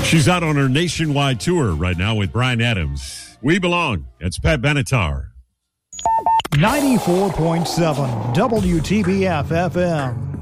She's out on her nationwide tour right now with Bryan Adams. We Belong. It's Pat Benatar. 94.7 WTBF FM.